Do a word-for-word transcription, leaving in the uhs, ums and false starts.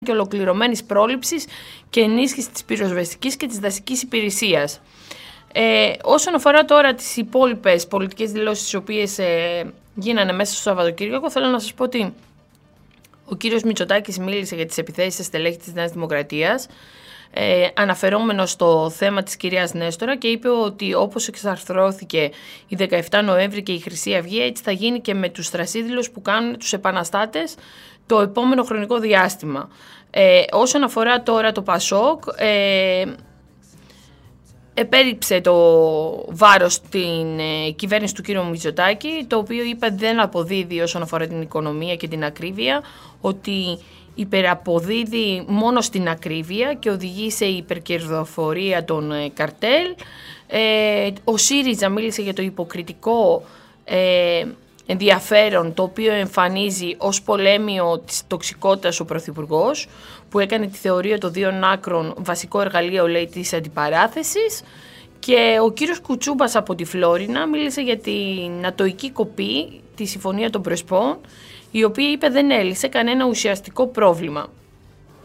και ολοκληρωμένης πρόληψης και ενίσχυση της πυροσβεστικής και της δασικής υπηρεσίας. Ε, όσον αφορά τώρα τις υπόλοιπες πολιτικές δηλώσεις τις οποίες ε, γίνανε μέσα στο Σαββατοκύριακο, θέλω να σας πω ότι ο κύριος Μητσοτάκης μίλησε για τις επιθέσεις στα στελέχη της Νέας Δημοκρατίας, ε, αναφερόμενος στο θέμα της κυρίας Νέστορα, και είπε ότι όπως εξαρθρώθηκε η δεκαεφτά Νοέμβρη και η Χρυσή Αυγή, έτσι θα γίνει και με τους θρασίδηλους που κάνουν τους επαναστάτες το επόμενο χρονικό διάστημα. Ε, όσον αφορά τώρα το Πασόκ, ε, επέριψε το βάρος στην ε, κυβέρνηση του κ. Μητσοτάκη, το οποίο είπε δεν αποδίδει όσον αφορά την οικονομία και την ακρίβεια, ότι υπεραποδίδει μόνο στην ακρίβεια και οδηγεί σε υπερκερδοφορία των ε, καρτέλ. Ε, ο ΣΥΡΙΖΑ μίλησε για το υποκριτικό ε, ενδιαφέρον, το οποίο εμφανίζει ως πολέμιο της τοξικότητας ο Πρωθυπουργός, που έκανε τη θεωρία των δύο άκρων βασικό εργαλείο, λέει, της αντιπαράθεσης. Και ο κύριος Κουτσούμπας από τη Φλόρινα μίλησε για την ατοική κοπή, τη Συμφωνία των Πρεσπών, η οποία είπε δεν έλυσε κανένα ουσιαστικό πρόβλημα.